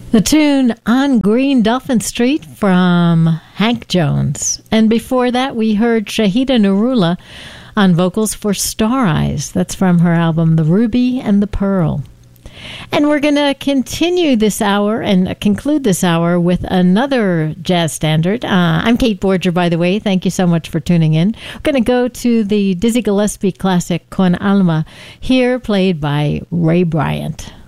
The tune On Green Dolphin Street from Hank Jones. And before that, we heard Shahida Nurullah on vocals for Star Eyes. That's from her album The Ruby and the Pearl. And we're going to continue this hour and conclude this hour with another jazz standard. I'm Kate Borger, by the way. Thank you so much for tuning in. We're going to go to the Dizzy Gillespie classic Con Alma, here played by Ray Bryant.